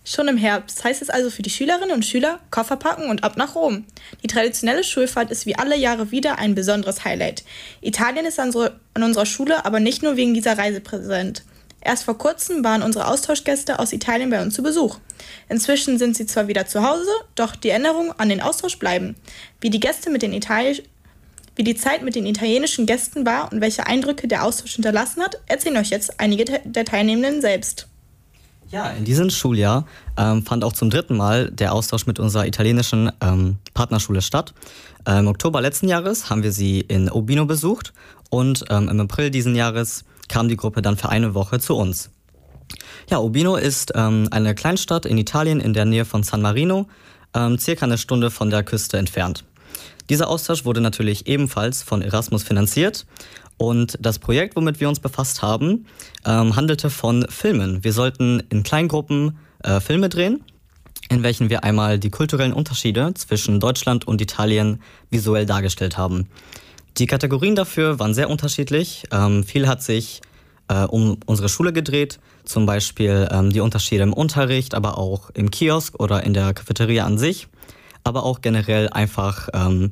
Schon im Herbst heißt es also für die Schülerinnen und Schüler Koffer packen und ab nach Rom. Die traditionelle Schulfahrt ist wie alle Jahre wieder ein besonderes Highlight. Italien ist an unserer Schule aber nicht nur wegen dieser Reise präsent. Erst vor kurzem waren unsere Austauschgäste aus Italien bei uns zu Besuch. Inzwischen sind sie zwar wieder zu Hause, doch die Erinnerungen an den Austausch bleiben. Wie die Zeit mit den italienischen Gästen war und welche Eindrücke der Austausch hinterlassen hat, erzählen euch jetzt einige der Teilnehmenden selbst. Ja, in diesem Schuljahr fand auch zum 3. Mal der Austausch mit unserer italienischen Partnerschule statt. Im Oktober letzten Jahres haben wir sie in Urbino besucht und im April diesen Jahres kam die Gruppe dann für eine Woche zu uns. Ja, Urbino ist eine Kleinstadt in Italien in der Nähe von San Marino, circa eine Stunde von der Küste entfernt. Dieser Austausch wurde natürlich ebenfalls von Erasmus finanziert. Und das Projekt, womit wir uns befasst haben, handelte von Filmen. Wir sollten in Kleingruppen Filme drehen, in welchen wir einmal die kulturellen Unterschiede zwischen Deutschland und Italien visuell dargestellt haben. Die Kategorien dafür waren sehr unterschiedlich. Viel hat sich um unsere Schule gedreht, zum Beispiel die Unterschiede im Unterricht, aber auch im Kiosk oder in der Cafeteria an sich, aber auch generell einfach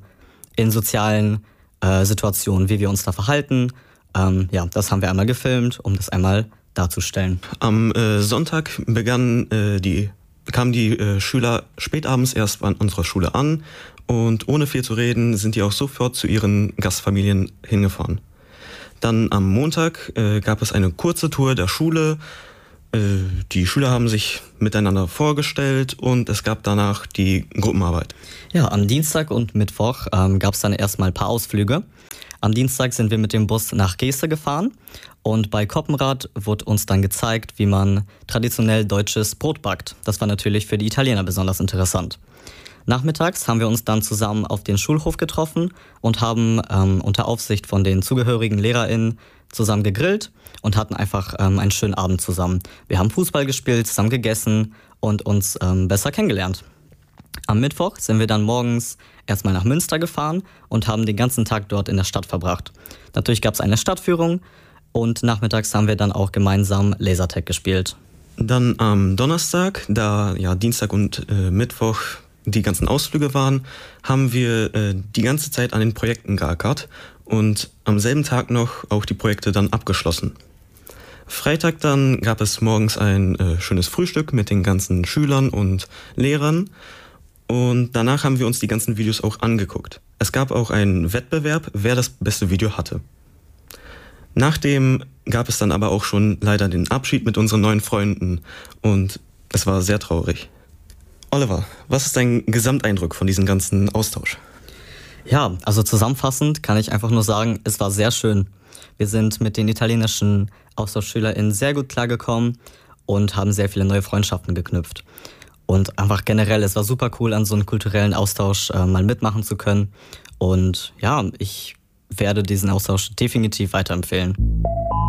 in sozialen Situationen, wie wir uns da verhalten. Das haben wir einmal gefilmt, um das einmal darzustellen. Am Sonntag bekamen die Schüler spätabends erst an unserer Schule an und ohne viel zu reden sind die auch sofort zu ihren Gastfamilien hingefahren. Dann am Montag gab es eine kurze Tour der Schule. Die Schüler haben sich miteinander vorgestellt und es gab danach die Gruppenarbeit. Ja, am Dienstag und Mittwoch gab es dann erstmal ein paar Ausflüge. Am Dienstag sind wir mit dem Bus nach Geste gefahren und bei Koppenrad wurde uns dann gezeigt, wie man traditionell deutsches Brot backt. Das war natürlich für die Italiener besonders interessant. Nachmittags haben wir uns dann zusammen auf den Schulhof getroffen und haben unter Aufsicht von den zugehörigen LehrerInnen zusammen gegrillt und hatten einfach einen schönen Abend zusammen. Wir haben Fußball gespielt, zusammen gegessen und uns besser kennengelernt. Am Mittwoch sind wir dann morgens erstmal nach Münster gefahren und haben den ganzen Tag dort in der Stadt verbracht. Natürlich gab es eine Stadtführung und nachmittags haben wir dann auch gemeinsam Lasertag gespielt. Dann am Donnerstag, da ja Dienstag und Mittwoch die ganzen Ausflüge waren, haben wir die ganze Zeit an den Projekten geackert und am selben Tag noch auch die Projekte dann abgeschlossen. Freitag dann gab es morgens ein schönes Frühstück mit den ganzen Schülern und Lehrern und danach haben wir uns die ganzen Videos auch angeguckt. Es gab auch einen Wettbewerb, wer das beste Video hatte. Nachdem gab es dann aber auch schon leider den Abschied mit unseren neuen Freunden und es war sehr traurig. Oliver, was ist dein Gesamteindruck von diesem ganzen Austausch? Ja, also zusammenfassend kann ich einfach nur sagen, es war sehr schön. Wir sind mit den italienischen AustauschschülerInnen sehr gut klargekommen und haben sehr viele neue Freundschaften geknüpft. Und einfach generell, es war super cool, an so einem kulturellen Austausch mal mitmachen zu können. Und ja, ich werde diesen Austausch definitiv weiterempfehlen.